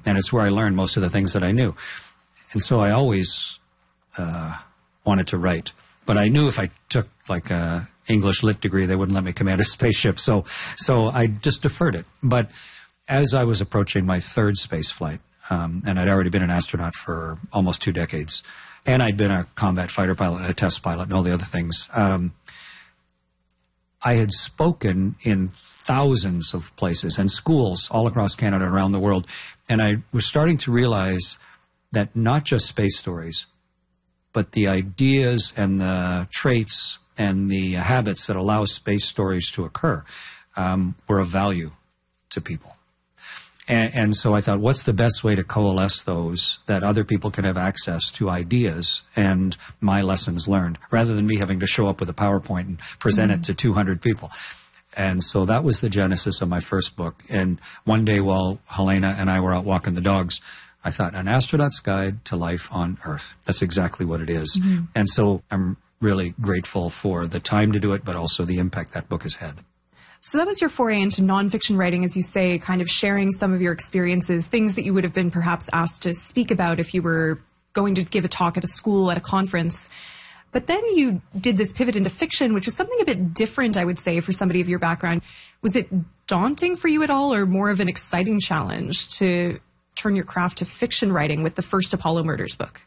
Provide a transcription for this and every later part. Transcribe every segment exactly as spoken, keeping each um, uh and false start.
and it's where I learned most of the things that I knew. And so I always uh, wanted to write. But I knew if I took like a English lit degree, they wouldn't let me command a spaceship. So, so I just deferred it. But as I was approaching my third space flight, um, and I'd already been an astronaut for almost two decades, and I'd been a combat fighter pilot and a test pilot and all the other things, um, I had spoken in thousands of places and schools all across Canada and around the world. And I was starting to realize that not just space stories, but the ideas and the traits and the habits that allow space stories to occur um, were of value to people. And, and so I thought, what's the best way to coalesce those that other people can have access to ideas and my lessons learned, rather than me having to show up with a PowerPoint and present mm-hmm. it to two hundred people. And so that was the genesis of my first book. And one day while Helena and I were out walking the dogs, I thought, An Astronaut's Guide to Life on Earth. That's exactly what it is. Mm-hmm. And so I'm really grateful for the time to do it, but also the impact that book has had. So that was your foray into nonfiction writing, as you say, kind of sharing some of your experiences, things that you would have been perhaps asked to speak about if you were going to give a talk at a school, at a conference. But then you did this pivot into fiction, which is something a bit different, I would say, for somebody of your background. Was it daunting for you at all, or more of an exciting challenge to turn your craft to fiction writing with the first Apollo Murders book?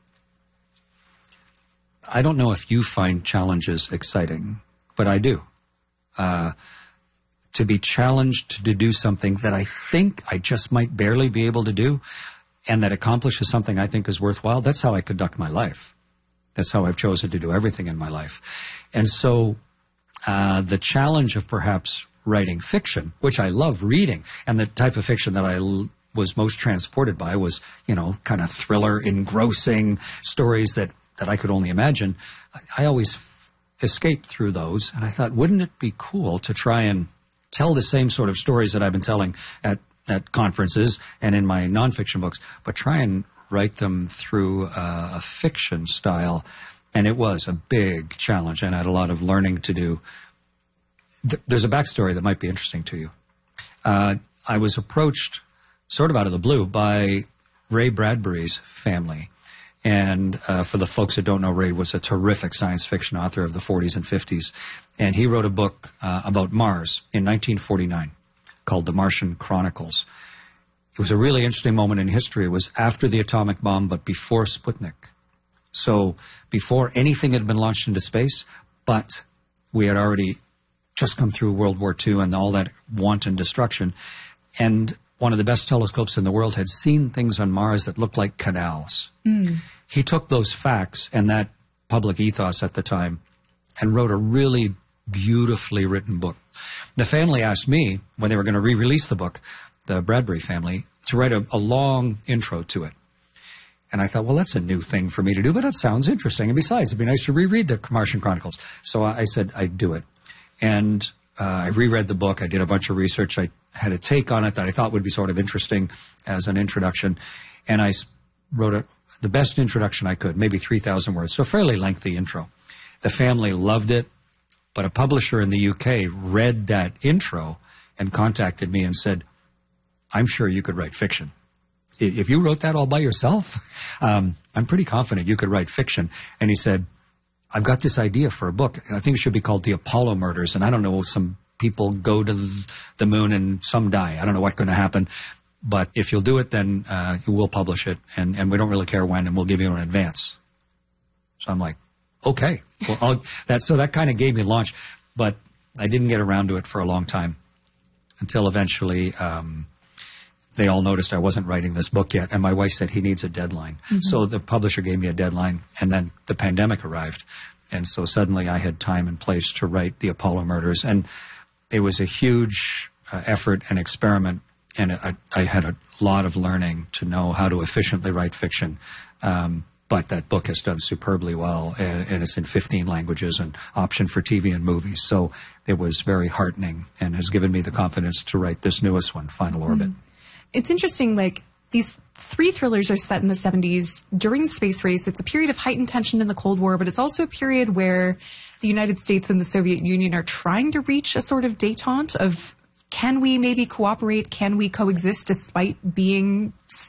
I don't know if you find challenges exciting, but I do. Uh, to be challenged to do something that I think I just might barely be able to do, and that accomplishes something I think is worthwhile, that's how I conduct my life. That's how I've chosen to do everything in my life. And so uh, the challenge of perhaps writing fiction, which I love reading, and the type of fiction that I l- was most transported by was, you know, kind of thriller, engrossing stories that, that I could only imagine. I, I always f- escaped through those, and I thought, wouldn't it be cool to try and tell the same sort of stories that I've been telling at, at conferences and in my nonfiction books, but try and write them through uh, a fiction style. And it was a big challenge, and I had a lot of learning to do. Th- there's a backstory that might be interesting to you. Uh, I was approached sort of out of the blue by Ray Bradbury's family. And uh, for the folks that don't know, Ray was a terrific science fiction author of the forties and fifties. And he wrote a book uh, about Mars in nineteen forty-nine called The Martian Chronicles. It was a really interesting moment in history. It was after the atomic bomb, but before Sputnik. So before anything had been launched into space, but we had already just come through World War Two and all that wanton destruction. And one of the best telescopes in the world had seen things on Mars that looked like canals. Mm. He took those facts and that public ethos at the time and wrote a really beautifully written book. The family asked me, when they were going to re-release the book, the Bradbury family, to write a, a long intro to it. And I thought, well, that's a new thing for me to do, but it sounds interesting. And besides, it'd be nice to reread the Martian Chronicles. So I, I said I'd do it. And uh, I reread the book. I did a bunch of research. I had a take on it that I thought would be sort of interesting as an introduction. And I wrote a, the best introduction I could, maybe three thousand words, so a fairly lengthy intro. The family loved it, but a publisher in the U K read that intro and contacted me and said, I'm sure you could write fiction. If you wrote that all by yourself, um, I'm pretty confident you could write fiction. And he said, I've got this idea for a book. I think it should be called The Apollo Murders. And I don't know, some people go to the moon and some die. I don't know what's going to happen. But if you'll do it, then uh, we'll publish it. And, and we don't really care when, and we'll give you an advance. So I'm like, okay. Well, I'll, that, so that kind of gave me launch. But I didn't get around to it for a long time until eventually um, they all noticed I wasn't writing this book yet. And my wife said, he needs a deadline. Mm-hmm. So the publisher gave me a deadline. And then the pandemic arrived. And so suddenly I had time and place to write The Apollo Murders. And it was a huge uh, effort and experiment. And I, I had a lot of learning to know how to efficiently write fiction. Um, but that book has done superbly well, and, and it's in fifteen languages and optioned for T V and movies. So it was very heartening and has given me the confidence to write this newest one, Final Orbit. Mm. It's interesting, like, these three thrillers are set in the seventies during the space race. It's a period of heightened tension in the Cold War, but it's also a period where the United States and the Soviet Union are trying to reach a sort of détente of, can we maybe cooperate? Can we coexist despite being